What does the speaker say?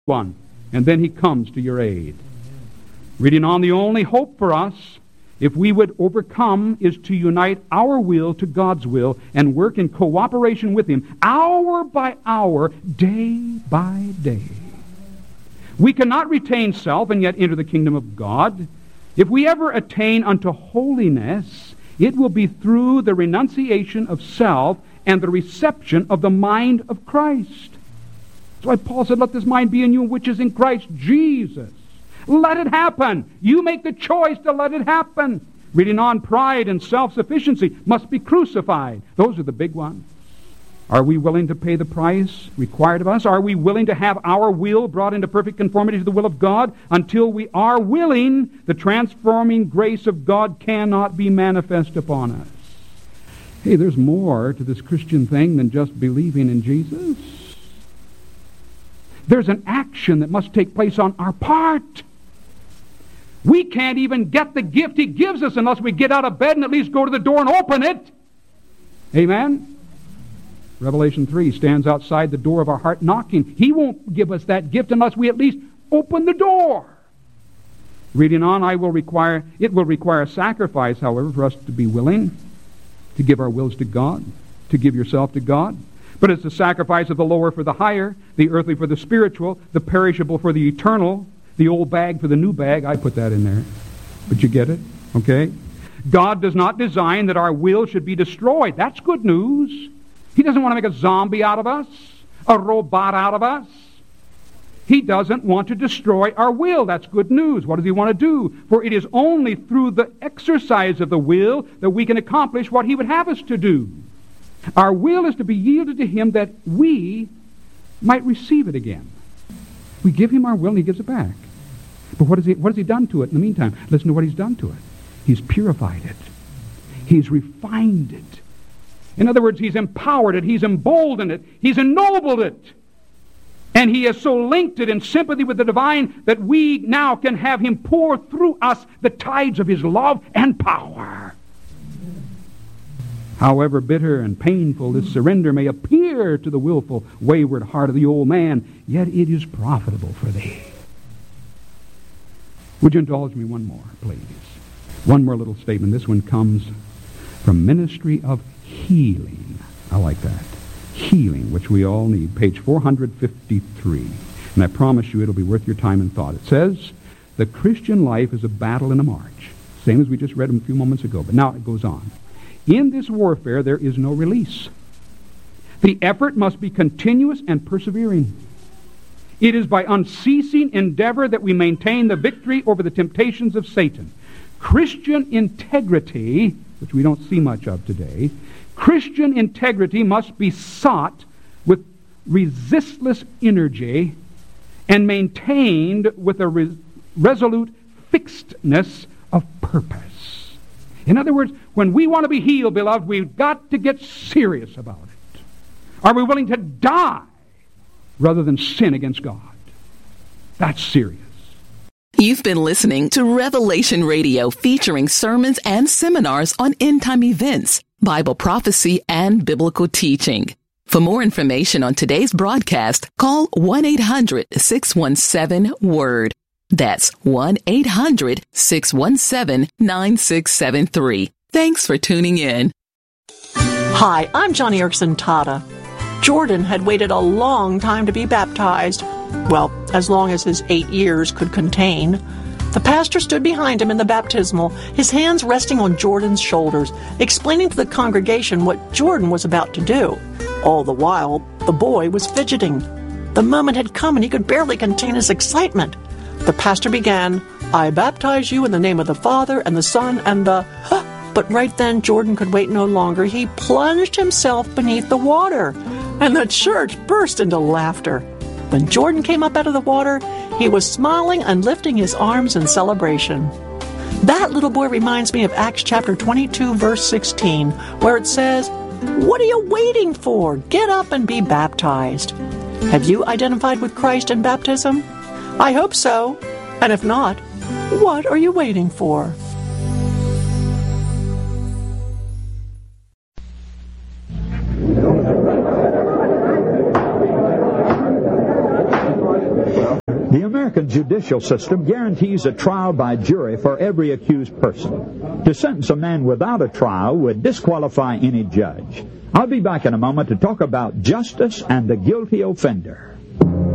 one, and then he comes to your aid. Reading on, the only hope for us, if we would overcome, is to unite our will to God's will and work in cooperation with Him, hour by hour, day by day. We cannot retain self and yet enter the kingdom of God. If we ever attain unto holiness, it will be through the renunciation of self and the reception of the mind of Christ. That's why Paul said, let this mind be in you which is in Christ Jesus. Let it happen. You make the choice to let it happen. Reading on, pride and self-sufficiency must be crucified. Those are the big ones. Are we willing to pay the price required of us? Are we willing to have our will brought into perfect conformity to the will of God? Until we are willing, the transforming grace of God cannot be manifest upon us. Hey, there's more to this Christian thing than just believing in Jesus. There's an action that must take place on our part. We can't even get the gift He gives us unless we get out of bed and at least go to the door and open it. Amen? Revelation 3 stands outside the door of our heart knocking. He won't give us that gift unless we at least open the door. Reading on, it will require a sacrifice, however, for us to be willing to give our wills to God, to give yourself to God. But it's the sacrifice of the lower for the higher, the earthly for the spiritual, the perishable for the eternal, the old bag for the new bag. I put that in there. But you get it? Okay? God does not design that our will should be destroyed. That's good news. He doesn't want to make a zombie out of us, a robot out of us. He doesn't want to destroy our will. That's good news. What does He want to do? For it is only through the exercise of the will that we can accomplish what He would have us to do. Our will is to be yielded to Him that we might receive it again. We give Him our will and He gives it back. But what has He done to it in the meantime? Listen to what He's done to it. He's purified it. He's refined it. In other words, He's empowered it. He's emboldened it. He's ennobled it. And He has so linked it in sympathy with the divine that we now can have Him pour through us the tides of His love and power. However bitter and painful this surrender may appear to the willful, wayward heart of the old man, yet it is profitable for thee. Would you indulge me one more, please? One more little statement. This one comes from Ministry of Healing. I like that. Healing, which we all need. Page 453. And I promise you it'll be worth your time and thought. It says, the Christian life is a battle and a march. Same as we just read a few moments ago. But now it goes on. In this warfare, there is no release. The effort must be continuous and persevering. It is by unceasing endeavor that we maintain the victory over the temptations of Satan. Christian integrity, which we don't see much of today, Christian integrity must be sought with resistless energy and maintained with a resolute fixedness of purpose. In other words, when we want to be healed, beloved, we've got to get serious about it. Are we willing to die rather than sin against God? That's serious. You've been listening to Revelation Radio, featuring sermons and seminars on end-time events, Bible prophecy, and biblical teaching. For more information on today's broadcast, call 1-800-617-WORD. That's 1-800-617-9673. Thanks for tuning in. Hi, I'm Johnny Erickson Tata. Jordan had waited a long time to be baptized. Well, as long as his 8 years could contain. The pastor stood behind him in the baptismal, his hands resting on Jordan's shoulders, explaining to the congregation what Jordan was about to do. All the while, the boy was fidgeting. The moment had come and he could barely contain his excitement. The pastor began, I baptize you in the name of the Father and the Son and the... But right then, Jordan could wait no longer. He plunged himself beneath the water, and the church burst into laughter. When Jordan came up out of the water, he was smiling and lifting his arms in celebration. That little boy reminds me of Acts chapter 22, verse 16, where it says, What are you waiting for? Get up and be baptized. Have you identified with Christ in baptism? I hope so. And if not, what are you waiting for? The American judicial system guarantees a trial by jury for every accused person. To sentence a man without a trial would disqualify any judge. I'll be back in a moment to talk about justice and the guilty offender.